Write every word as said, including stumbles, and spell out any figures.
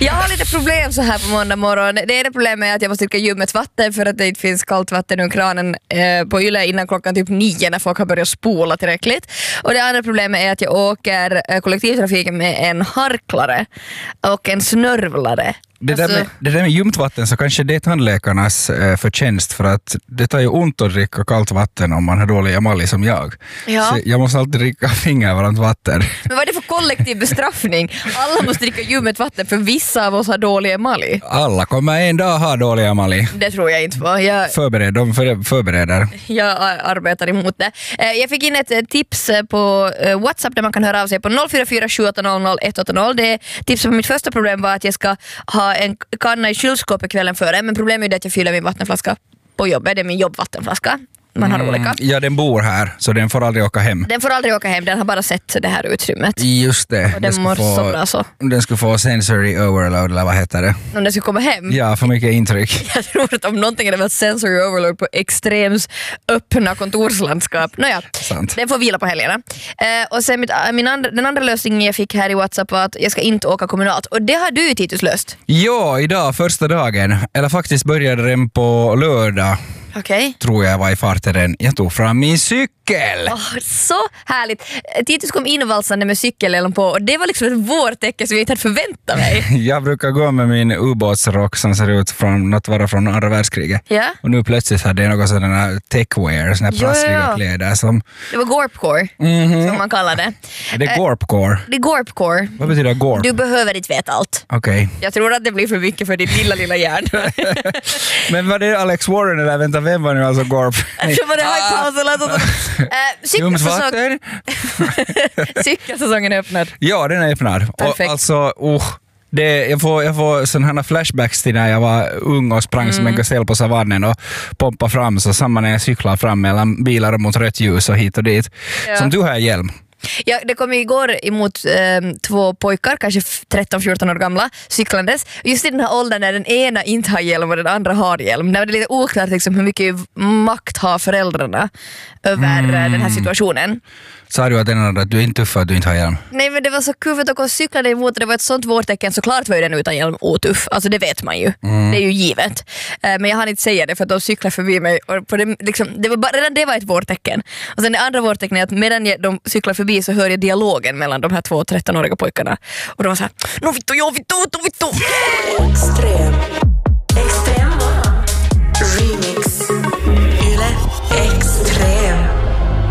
Jag har lite problem så här på måndag morgon. Det ena problemet är att jag måste dricka ljummet vatten för att det inte finns kallt vatten ur kranen eh, på Yle innan klockan typ nio när folk har börjat spola tillräckligt. Och det andra problemet är att jag åker eh, kollektivtrafiken med en harklare och en snörvlare. Det där, alltså, med, det där med ljumt vatten så kanske det är tandläkarnas eh, förtjänst för att det tar ju ont att dricka kallt vatten om man har dålig emalj som jag. Ja. Så jag måste alltid dricka fingervarmt vatten. Men vad är det för kollektiv bestraffning? Alla måste dricka ljummet vatten för vissa av oss har dålig emalj. Alla kommer en dag ha dålig emalj. Det tror jag inte på. Jag, Förbered, de för, förbereder. jag arbetar emot det. Eh, jag fick in ett eh, tips på eh, WhatsApp där man kan höra av sig på noll fyra fyra sju åtta noll noll ett åtta noll. Det tipset på mitt första problem var att jag ska ha en kanna i kylskåpet kvällen före, men problemet är att jag fyller min vattenflaska på jobbet. Det är min jobbvattenflaska. Man har mm, olika. Ja, den bor här, så den får aldrig åka hem. Den får aldrig åka hem, den har bara sett det här utrymmet. Just det. Och den mår så bra så. Den skulle få sensory overload, eller vad heter det? Om den skulle komma hem? Ja, för mycket intryck. Jag tror att om någonting är det väl sensory overload på extremt öppna kontorslandskap. Nåja, Sant. Den får vila på helgerna. Eh, och sen mitt, min andra, den andra lösningen jag fick här i WhatsApp var att jag ska inte åka kommunalt. Och det har du, Titus, löst. Ja, idag, första dagen. Eller faktiskt började den på lördag. Okej. Okay. Tror jag var i farten. Jag tog fram min cykel. Oh, så härligt. Titus kom invalsande med cykeln på och det var liksom ett vårtecken som jag inte hade förväntat mig. Jag brukar gå med min ubåtsrock som ser ut från att vara från andra världskriget. Ja. Och nu plötsligt hade jag något sådana techwear, sådana prassliga ja, ja. kläder som... Det var gorpcore, mm-hmm. som man kallar det. Det är gorpcore. Det är gorpcore. Vad betyder gorp? Du behöver inte veta allt. Okej. Okay. Jag tror att det blir för mycket för ditt lilla, lilla hjärn. Men var det Alex Warren eller vänta, vem var nu alltså gorp? Så var det high paus eller något. Cykelsäsong... Cykelsäsongen är öppnad. Ja, den är öppnad. Perfekt. Och alltså, oh, det, jag får, jag får sådana här flashbacks till när jag var ung och sprang mm. som en gasell på savannen och pompa fram, så samma när jag cyklar fram mellan bilar mot rött ljus och hit och dit. Ja. Som du har hjälm. Ja, det kom igår emot eh, två pojkar, kanske tretton fjorton år gamla, cyklandes. Just i den här åldern när den ena inte har hjälm och den andra har hjälm. Det är lite oklart liksom, hur mycket makt har föräldrarna över mm. den här situationen. Sa du att, den, att du är inte tuff för att du inte har hjälm? Nej, men det var så kul att de cyklade emot. Det var ett sånt vårtecken. Såklart var ju den utan hjälm otuff. Alltså det vet man ju. Mm. Det är ju givet. Uh, men jag hann inte säga det för att de cyklade förbi mig. Och på det, liksom, det var bara, redan det var ett vårtecken. Och sen det andra vårtecknet är att medan de cyklar förbi så hör jag dialogen mellan de här två tretton-åriga pojkarna. Och de var så här: no vittu, jo vittu, vittu, vittu. Extrem. Extrem. Remix.